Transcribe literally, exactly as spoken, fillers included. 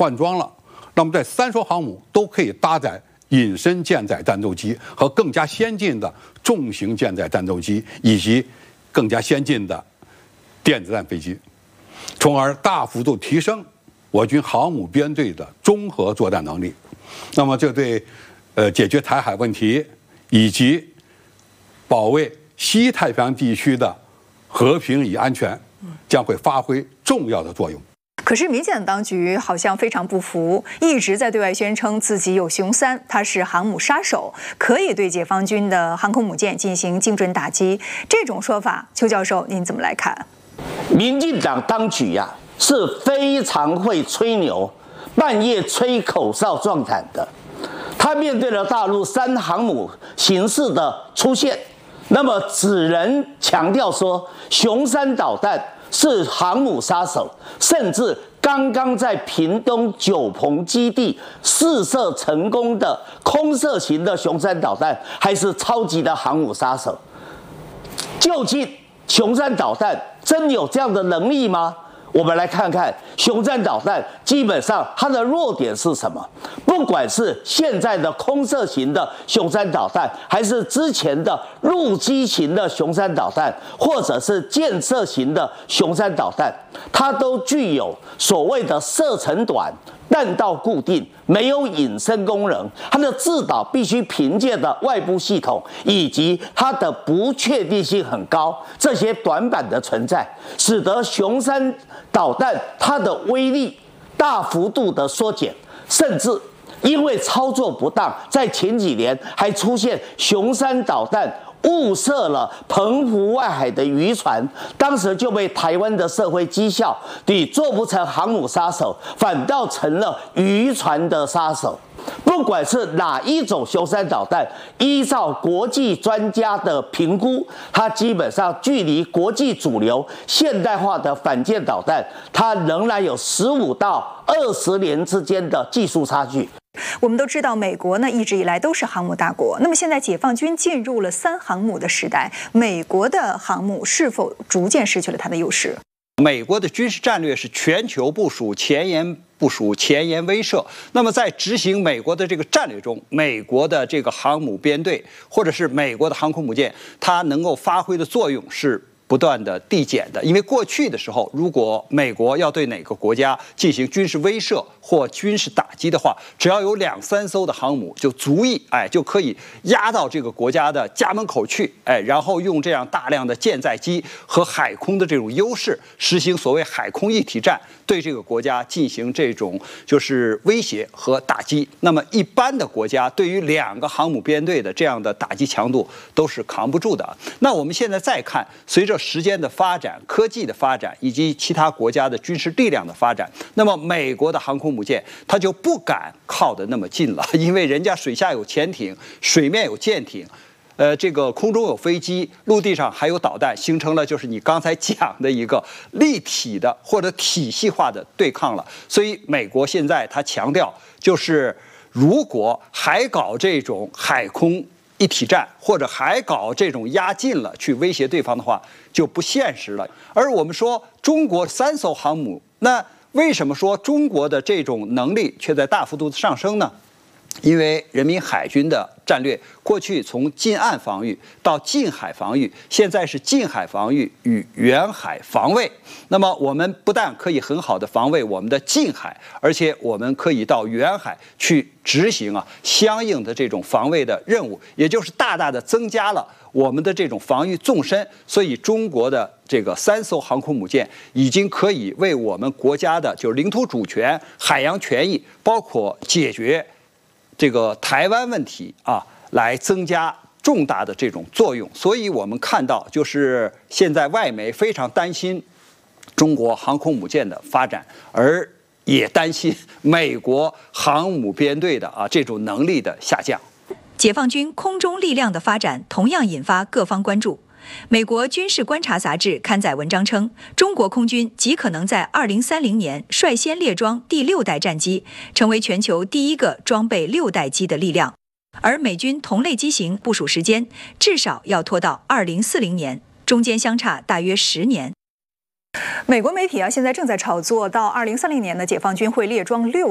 换装了，那么这三艘航母都可以搭载隐身舰载战斗机和更加先进的重型舰载战斗机，以及更加先进的电子战飞机，从而大幅度提升我军航母编队的综合作战能力。那么这对呃解决台海问题以及保卫西太平洋地区的和平与安全将会发挥重要的作用。 可是民进党当局好像非常不服，一直在对外宣称自己有雄三，它是航母杀手，可以对解放军的航空母舰进行精准打击。这种说法，邱教授您怎么来看？ 民进党当局呀、啊、是非常会吹牛，半夜吹口哨壮胆的。他面对了大陆三航母形式的出现，那么只能强调说，雄三导弹是航母杀手，甚至刚刚在屏东九鹏基地试射成功的空射型的雄三导弹，还是超级的航母杀手。究竟雄三导弹真有这样的能力吗？我们来看看雄三导弹基本上它的弱点是什么。不管是现在的空射型的雄三导弹，还是之前的陆基型的雄三导弹，或者是舰射型的雄三导弹，它都具有所谓的射程短、弹道固定，没有隐身功能，它的制导必须凭借的外部系统以及它的不确定性很高，这些短板的存在，使得雄三导弹它的威力大幅度的缩减，甚至因为操作不当，在前几年还出现雄三导弹误射了澎湖外海的渔船，当时就被台湾的社会讥笑，你做不成航母杀手，反倒成了渔船的杀手。不管是哪一种雄三导弹，依照国际专家的评估，它基本上距离国际主流现代化的反舰导弹，它仍然有十五到二十年之间的技术差距。 我们都知道，美国呢一直以来都是航母大国。那么现在解放军进入了三航母的时代，美国的航母是否逐渐失去了它的优势？ 美国的军事战略是全球部署、前沿部署、前沿威慑。那么在执行美国的这个战略中，美国的这个航母编队或者是美国的航空母舰，它能够发挥的作用是不断的递减的。因为过去的时候，如果美国要对哪个国家进行军事威慑或军事打击的话，只要有两三艘的航母就足以，哎，就可以压到这个国家的家门口去，哎，然后用这样大量的舰载机和海空的这种优势，实行所谓海空一体战，对这个国家进行这种就是威胁和打击。那么一般的国家对于两个航母编队的这样的打击强度都是扛不住的。那我们现在再看，随着时间的发展、科技的发展以及其他国家的军事力量的发展，那么美国的航空母舰它就不敢靠得那么近了，因为人家水下有潜艇，水面有舰艇，呃，这个空中有飞机，陆地上还有导弹，形成了就是你刚才讲的一个立体的或者体系化的对抗了。所以美国现在它强调，就是如果还搞这种海空一体战，或者还搞这种压近了去威胁对方的话，就不现实了。而我们说中国三艘航母，那为什么说中国的这种能力却在大幅度的上升呢？因为人民海军的战略过去从近岸防御到近海防御，现在是近海防御与远海防卫。那么我们不但可以很好的防卫我们的近海，而且我们可以到远海去执行啊相应的这种防卫的任务，也就是大大的增加了我们的这种防御纵深。所以中国的这个三艘航空母舰已经可以为我们国家的就是领土主权、海洋权益，包括解决这个台湾问题啊，来增加重大的这种作用。所以我们看到，就是现在外媒非常担心中国航空母舰的发展，而也担心美国航母编队的啊这种能力的下降。 解放军空中力量的发展同样引发各方关注。美国军事观察杂志刊载文章称，中国空军极可能在二零三零年率先列装第六代战机，成为全球第一个装备六代机的力量。而美军同类机型部署时间至少要拖到二零四零年，中间相差大约十年。美国媒体啊，现在正在炒作到二零三零年的解放军会列装六